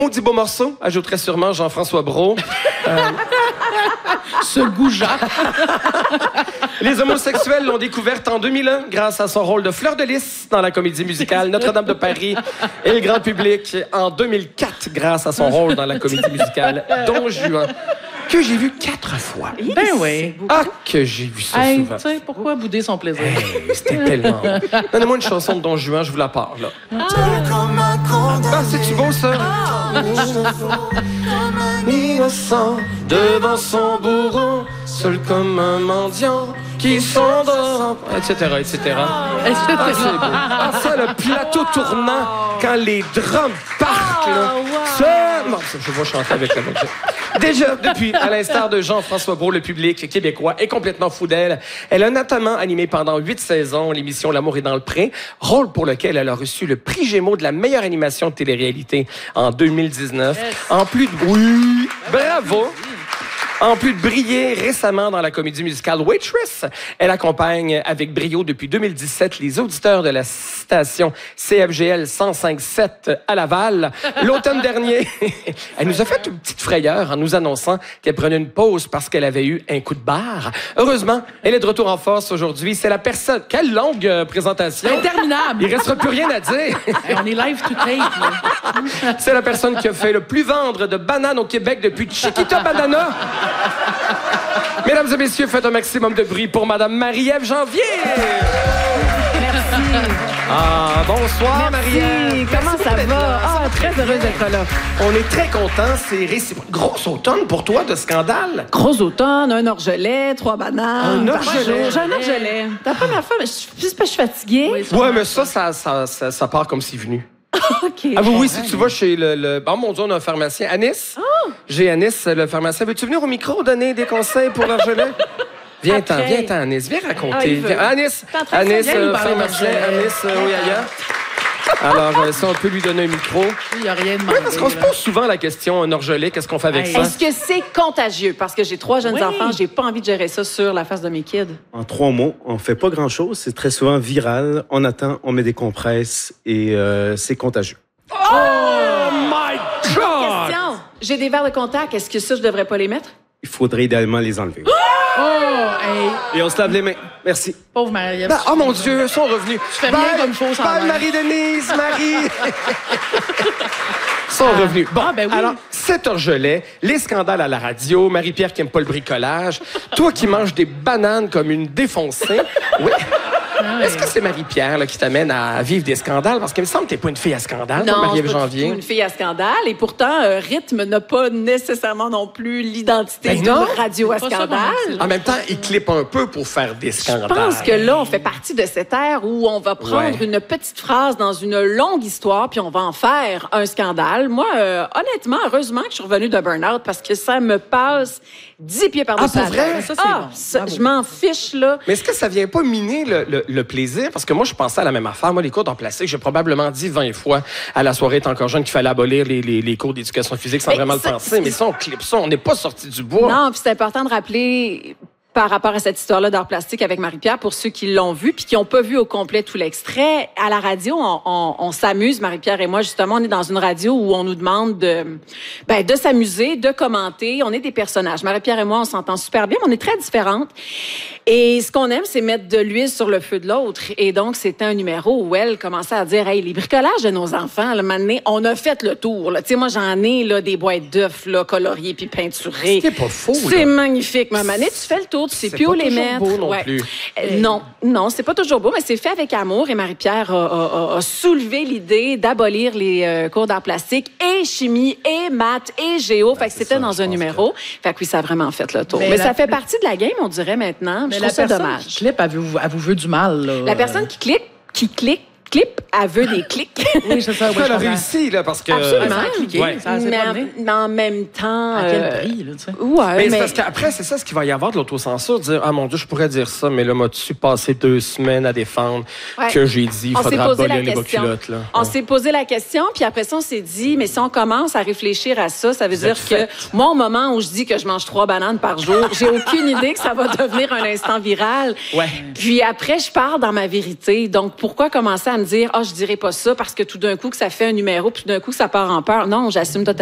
Maudit beau morceau, ajouterait sûrement Jean-François Brault. Ce goujat. Les homosexuels l'ont découverte en 2001 grâce à son rôle de Fleur de Lys dans la comédie musicale Notre-Dame de Paris et le grand public en 2004 grâce à son rôle dans la comédie musicale Don Juan, que j'ai vu 4 fois. Ben oui. Ah, que j'ai vu ça Hey, souvent. tu sais, pourquoi bouder son plaisir? Hey, c'était tellement bon. Donnez-moi une chanson de Don Juan, je vous la parle, là. Ah, c'est-tu beau, ça? Innocent devant son bourreau, seul comme un mendiant qui s'endort, etc., etc. Ah, c'est beau. Ah, ça, le plateau tournant, quand les drums partent, là. Ça... Non, je vais chanter avec la musique. Déjà, depuis, à l'instar de Jean-François Brault, le public québécois est complètement fou d'elle. Elle a notamment animé pendant 8 saisons l'émission L'amour est dans le pré, rôle pour lequel elle a reçu le prix Gémeaux de la meilleure animation de télé-réalité en 2019. Yes. En plus de... Oui! Bravo! En plus de briller récemment dans la comédie musicale Waitress, elle accompagne avec brio depuis 2017 les auditeurs de la station CFGL 105.7 à Laval. L'automne dernier, elle nous a fait une petite frayeur en nous annonçant qu'elle prenait une pause parce qu'elle avait eu un coup de barre. Heureusement, elle est de retour en force aujourd'hui. C'est la personne... Quelle longue présentation! Interminable! Il restera plus rien à dire. Hey, on est live to tape. C'est la personne qui a fait le plus vendre de bananes au Québec depuis Chiquita Banana. Mesdames et messieurs, faites un maximum de bruit pour Madame Marie-Ève Janvier. Merci. Ah, bonsoir, Marie-Ève. Comment ça va? Ah, très heureuse d'être là. On est très contents. C'est réciproque. Grosse automne pour toi de scandale. Gros automne, un orgelet, 3 bananes. Un orgelet? J'ai un orgelet. La première fois, juste parce que je suis fatiguée. Ouais, mais ça part comme si venu. OK. Ah oui, si tu vas chez le... Oh mon Dieu, on a un pharmacien. Anis? Oh. J'ai Anis, le pharmacien. Veux-tu venir au micro donner des conseils pour l'orgelet? Viens-t'en, Anis. Viens raconter. Anis, pharmacien. Anis, oui, ailleurs. Alors, si on peut lui donner un micro. Il n'y a rien demandé. Oui, parce qu'on se pose souvent la question, un orgelet, qu'est-ce qu'on fait avec ça? Est-ce que c'est contagieux? Parce que j'ai 3 jeunes enfants, j'ai pas envie de gérer ça sur la face de mes kids. En 3 mots, on fait pas grand-chose. C'est très souvent viral. On attend, on met des compresses et c'est contagieux. Oh my God! Question. J'ai des verres de contact. Est-ce que ça, je devrais pas les mettre? Il faudrait idéalement les enlever. Oh, hey. Et on se lave les mains. Merci. Pauvre Marie-Ève. Oh mon Dieu, ils sont revenus. Tu fais rien comme il faut sans Bye, Marie-Denise, Marie. Ils sont revenus. Bon, ben oui. Alors, cet orgelet, les scandales à la radio, Marie-Pierre qui aime pas le bricolage, toi qui manges des bananes comme une défoncée. Oui. Est-ce que c'est Marie-Pierre là, qui t'amène à vivre des scandales? Parce qu'il me semble que t'es pas une fille à scandale, Non, Marie-Ève je suis pas Janvier. du tout une fille à scandale. Et pourtant, Rythme n'a pas nécessairement non plus l'identité d'une radio à scandale. En même temps, il clippe un peu pour faire des scandales. Je pense que là, on fait partie de cette ère où on va prendre une petite phrase dans une longue histoire puis on va en faire un scandale. Moi, honnêtement, heureusement que je suis revenue de burn-out parce que ça me passe 10 pieds par-dessus la vrai? tête. Je m'en fiche, là. Mais est-ce que ça vient pas miner le plaisir? Parce que moi, je pensais à la même affaire. Moi, les cours d'art plastique, j'ai probablement dit 20 fois à la soirée T'es encore jeune qu'il fallait abolir les cours d'éducation physique sans vraiment le penser. Mais ça, on clip ça. On n'est pas sorti du bois. Non, puis c'est important de rappeler... par rapport à cette histoire-là d'art plastique avec Marie-Pierre, pour ceux qui l'ont vu puis qui n'ont pas vu au complet tout l'extrait, à la radio, on s'amuse, Marie-Pierre et moi, justement, on est dans une radio où on nous demande de s'amuser, de commenter. On est des personnages. Marie-Pierre et moi, on s'entend super bien, mais on est très différentes. Et ce qu'on aime, c'est mettre de l'huile sur le feu de l'autre. Et donc, c'était un numéro où elle commençait à dire, hey, les bricolages de nos enfants, là, maintenant, on a fait le tour. Tu sais, moi, j'en ai là, des boîtes d'œufs là, coloriées puis peinturées. C'est pas faux. C'est magnifique, ma manette. Tu fais le tour. Tu sais plus où les mettre. Beau non plus. Non, c'est pas toujours beau, mais c'est fait avec amour. Et Marie-Pierre a soulevé l'idée d'abolir les cours d'art plastique et chimie et maths et géo. Fait que c'était dans un numéro. Fait que oui, ça a vraiment fait le tour. Mais ça fait partie de la game, on dirait maintenant. Je trouve ça dommage. Qui clip, elle vous veut du mal. Là. La personne qui clip, elle veut des clics. Oui, c'est ça. Elle a réussi, là, parce que... Absolument. Mais en même temps... À quel prix, là, tu sais? Ouais, mais parce qu'après, c'est ça ce qu'il va y avoir de l'autocensure. Dire, ah mon Dieu, je pourrais dire ça, mais là, m'as-tu passé 2 semaines à défendre que j'ai dit, il faudra abolir les bas culottes, là. On s'est posé la question, puis après ça, on s'est dit, mais si on commence à réfléchir à ça, ça veut dire que moi, au moment où je dis que je mange 3 bananes par jour, j'ai aucune idée que ça va devenir un instant viral. Ouais. Puis après, je pars dans ma vérité. Donc, pourquoi commencer à me dire, je dirais pas ça parce que tout d'un coup que ça fait un numéro, puis tout d'un coup que ça part en peur. Non, j'assume totalement.